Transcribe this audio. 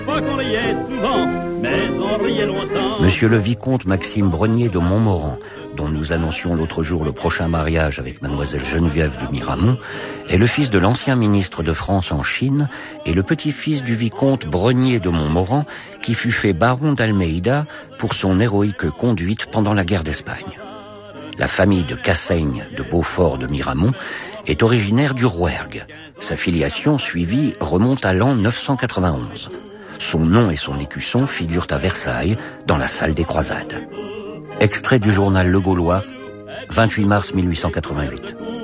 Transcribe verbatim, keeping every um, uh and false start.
Monsieur le vicomte Maxime Brenier de Montmoran, dont nous annoncions l'autre jour le prochain mariage avec mademoiselle Geneviève de Miramont, est le fils de l'ancien ministre de France en Chine et le petit-fils du vicomte Brenier de Montmoran qui fut fait baron d'Almeida pour son héroïque conduite pendant la guerre d'Espagne. La famille de Cassaigne de Beaufort de Miramont est originaire du Rouergue. Sa filiation suivie remonte à l'an neuf cent quatre-vingt-onze. Son nom et son écusson figurent à Versailles, dans la salle des croisades. Extrait du journal Le Gaulois, vingt-huit mars mille huit cent quatre-vingt-huit.